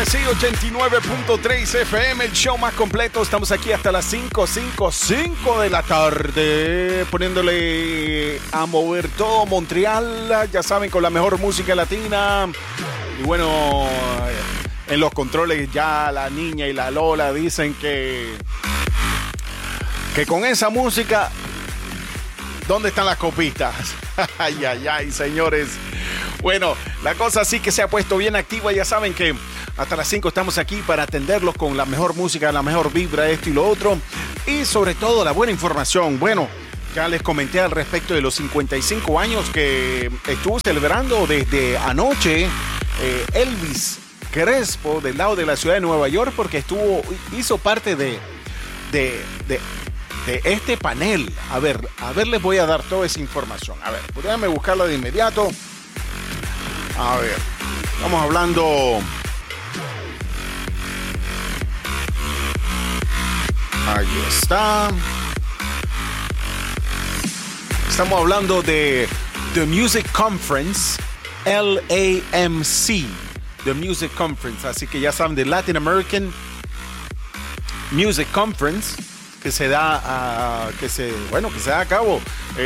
que sí, 89.3 FM, el show más completo. Estamos aquí hasta las 5 de la tarde, poniéndole a mover todo Montreal, ya saben, con la mejor música latina. Y bueno, en los controles ya la niña y la Lola dicen que con esa música, ¿dónde están las copitas? Ay, ay, ay, señores. Bueno, la cosa sí que se ha puesto bien activa. Ya saben que hasta las 5 estamos aquí para atenderlos con la mejor música, la mejor vibra, esto y lo otro. Y sobre todo la buena información. Bueno, ya les comenté al respecto de los 55 años que estuvo celebrando desde anoche Elvis Crespo del lado de la ciudad de Nueva York, porque hizo parte de este panel. A ver, les voy a dar toda esa información. A ver, déjame buscarla de inmediato. A ver, estamos hablando. Ahí está. Estamos hablando de The Music Conference, LAMC, The Music Conference. Así que ya saben, de Latin American Music Conference, que se da a cabo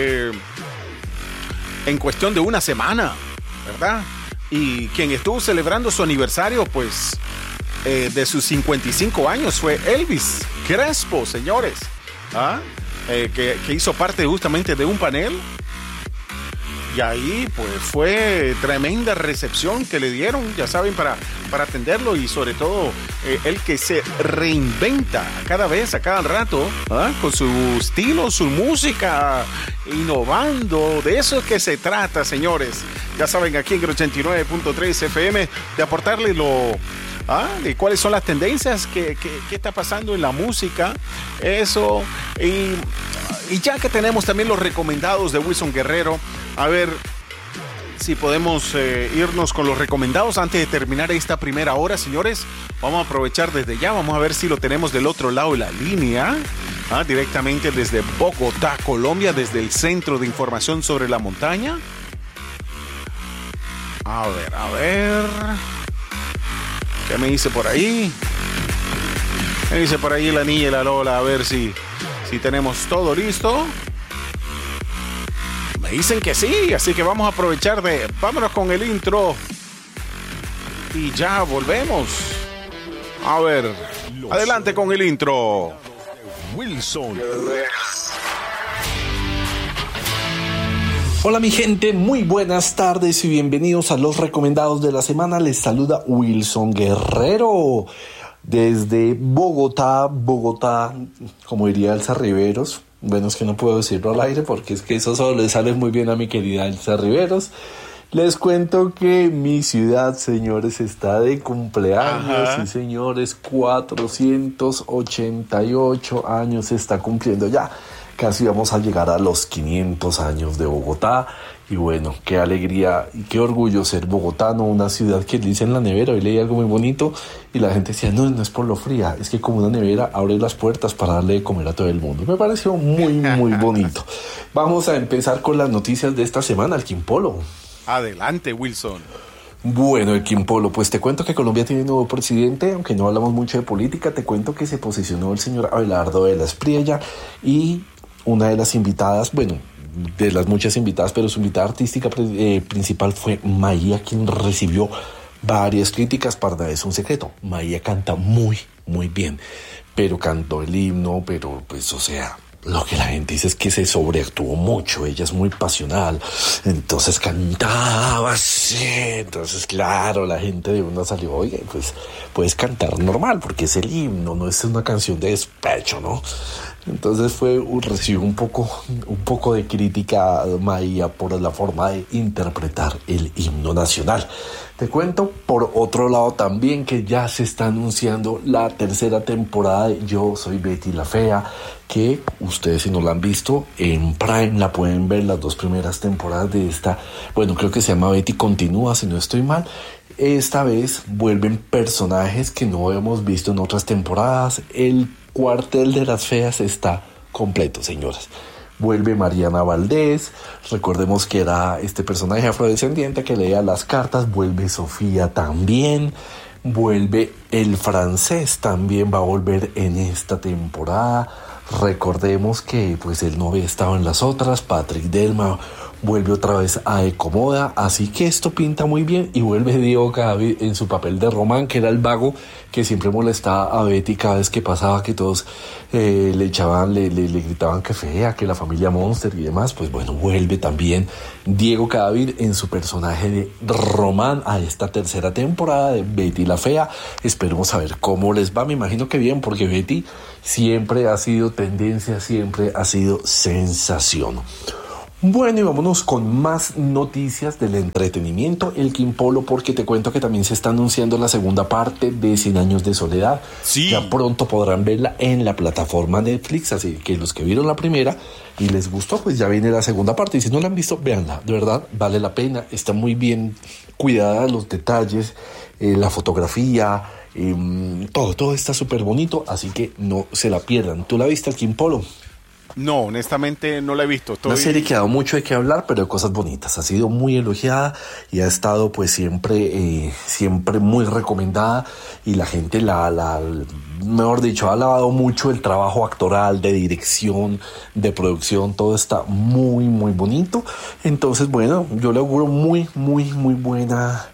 en cuestión de una semana, ¿verdad? Y quien estuvo celebrando su aniversario, pues, de sus 55 años fue Elvis Crespo, señores. Que hizo parte justamente de un panel. Y ahí, pues, fue tremenda recepción que le dieron, ya saben, para atenderlo. Y sobre todo, el que se reinventa cada vez, a cada rato, con su estilo, su música, innovando. De eso es que se trata, señores. Ya saben, aquí en el 89.3 FM, de aportarle de cuáles son las tendencias, qué está pasando en la música, eso. Y ya que tenemos también los recomendados de Wilson Guerrero, a ver si podemos irnos con los recomendados antes de terminar esta primera hora, señores. Vamos a aprovechar desde ya, vamos a ver si lo tenemos del otro lado de la línea, directamente desde Bogotá, Colombia, desde el Centro de Información sobre la Montaña. A ver. ¿Qué me dice por ahí? Me dice por ahí la niña y la Lola, a ver si tenemos todo listo. Me dicen que sí, así que vamos a aprovechar vámonos con el intro y ya volvemos. A ver, adelante con el intro. Wilson. Hola mi gente, muy buenas tardes y bienvenidos a los recomendados de la semana. Les saluda Wilson Guerrero desde Bogotá, como diría Elsa Riveros. Bueno, es que no puedo decirlo al aire porque es que eso solo le sale muy bien a mi querida Elsa Riveros. Les cuento que mi ciudad, señores, está de cumpleaños. Sí, señores, 488 años se está cumpliendo ya. Casi vamos a llegar a los 500 años de Bogotá. Y bueno, qué alegría y qué orgullo ser bogotano, una ciudad que dice en la nevera. Hoy leí algo muy bonito y la gente decía, no es por lo fría, es que como una nevera abre las puertas para darle de comer a todo el mundo. Me pareció muy, muy bonito. Vamos a empezar con las noticias de esta semana, el Quimpolo. Adelante, Wilson. Bueno, el Quimpolo, pues te cuento que Colombia tiene un nuevo presidente, aunque no hablamos mucho de política, te cuento que se posicionó el señor Abelardo de la Espriella y una de las invitadas, bueno, de las muchas invitadas, pero su invitada artística principal fue Maía, quien recibió varias críticas. Para nada es un secreto, Maía canta muy, muy bien, pero cantó el himno, pero pues, o sea, lo que la gente dice es que se sobreactuó mucho, ella es muy pasional, entonces cantaba así, entonces claro, la gente de una salió, oye, pues puedes cantar normal, porque es el himno, no es una canción de despecho, ¿no? Entonces recibió un poco de crítica a Maía por la forma de interpretar el himno nacional. Te cuento, por otro lado también, que ya se está anunciando la tercera temporada de Yo Soy Betty la Fea, que ustedes, si no la han visto, en Prime la pueden ver, las 2 primeras temporadas de esta, bueno, creo que se llama Betty Continúa, si no estoy mal. Esta vez vuelven personajes que no hemos visto en otras temporadas. El cuartel de las feas está completo, señoras. Vuelve Mariana Valdés, recordemos que era este personaje afrodescendiente que leía las cartas. Vuelve Sofía también, Vuelve el francés, también va a volver en esta temporada. Recordemos que pues él no había estado en las otras. Patrick Delma vuelve otra vez a Ecomoda, así que esto pinta muy bien. Y vuelve Diego Cadavid en su papel de Román, que era el vago que siempre molestaba a Betty cada vez que pasaba, que todos le echaban, le gritaban que fea, que la familia Monster y demás. Pues bueno, vuelve también Diego Cadavid en su personaje de Román a esta tercera temporada de Betty la Fea. Esperemos a ver cómo les va. Me imagino que bien, porque Betty siempre ha sido tendencia, siempre ha sido sensación. Bueno, y vámonos con más noticias del entretenimiento, el King Polo, porque te cuento que también se está anunciando la segunda parte de 100 años de soledad. Sí. Ya pronto podrán verla en la plataforma Netflix, así que los que vieron la primera y les gustó, pues ya viene la segunda parte. Y si no la han visto, véanla, de verdad, vale la pena. Está muy bien cuidada, los detalles, la fotografía, todo está súper bonito, así que no se la pierdan. ¿Tú la viste, el King Polo? No, honestamente no la he visto. Una serie que ha dado mucho de qué hablar, pero de cosas bonitas. Ha sido muy elogiada y ha estado pues siempre muy recomendada. Y la gente mejor dicho, ha alabado mucho el trabajo actoral, de dirección, de producción. Todo está muy, muy bonito. Entonces, bueno, yo le auguro muy buena,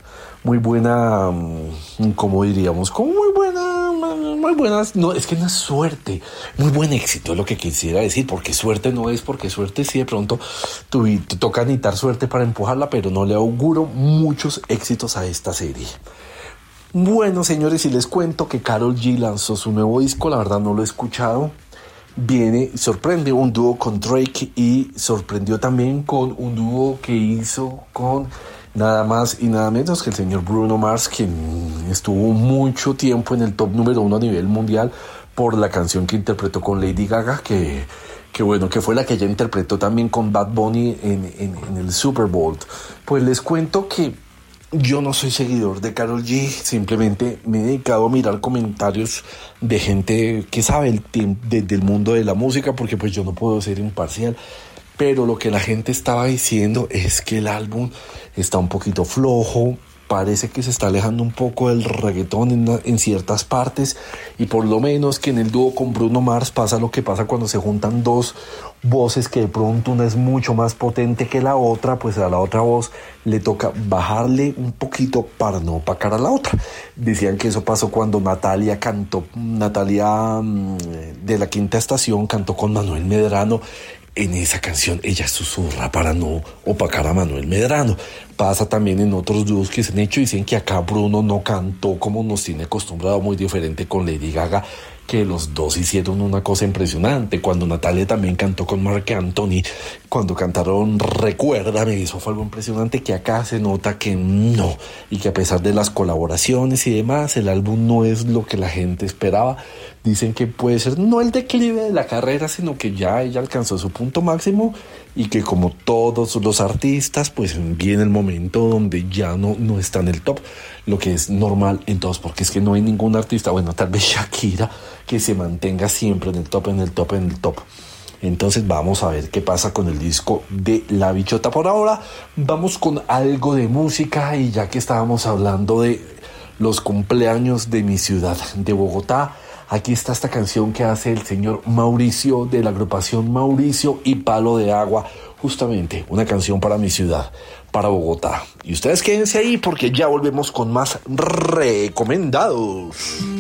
como diríamos, como muy buenas, no, es que no es suerte, muy buen éxito es lo que quisiera decir, porque suerte no es, porque suerte sí de pronto te toca necesitar suerte para empujarla, pero no le auguro muchos éxitos a esta serie. Bueno, señores, y les cuento que Karol G lanzó su nuevo disco, la verdad no lo he escuchado. Sorprende un dúo con Drake y sorprendió también con un dúo que hizo con nada más y nada menos que el señor Bruno Mars, quien estuvo mucho tiempo en el top número 1 a nivel mundial por la canción que interpretó con Lady Gaga, que fue la que ella interpretó también con Bad Bunny en el Super Bowl. Pues les cuento que yo no soy seguidor de Karol G, simplemente me he dedicado a mirar comentarios de gente que sabe del mundo de la música, porque pues yo no puedo ser imparcial. Pero lo que la gente estaba diciendo es que el álbum está un poquito flojo, parece que se está alejando un poco del reggaetón en ciertas partes, y por lo menos que en el dúo con Bruno Mars pasa lo que pasa cuando se juntan dos voces, que de pronto una es mucho más potente que la otra, pues a la otra voz le toca bajarle un poquito para no opacar a la otra. Decían que eso pasó cuando Natalia de La Quinta Estación cantó con Manuel Medrano. En esa canción ella susurra para no opacar a Manuel Medrano. Pasa también en otros dúos que se han hecho. Dicen que acá Bruno no cantó como nos tiene acostumbrado, muy diferente con Lady Gaga, que los dos hicieron una cosa impresionante. Cuando Natalia también cantó con Marc Anthony, cuando cantaron Recuérdame, eso fue algo impresionante, que acá se nota que no, y que a pesar de las colaboraciones y demás, el álbum no es lo que la gente esperaba. Dicen que puede ser no el declive de la carrera, sino que ya ella alcanzó su punto máximo, y que como todos los artistas, pues viene el momento donde ya no está en el top, lo que es normal en todos, porque es que no hay ningún artista, bueno, tal vez Shakira, que se mantenga siempre en el top. Entonces vamos a ver qué pasa con el disco de La Bichota. Por ahora vamos con algo de música, y ya que estábamos hablando de los cumpleaños de mi ciudad, de Bogotá, aquí está esta canción que hace el señor Mauricio, de la agrupación Mauricio y Palo de Agua, justamente una canción para mi ciudad, para Bogotá. Y ustedes quédense ahí porque ya volvemos con más recomendados.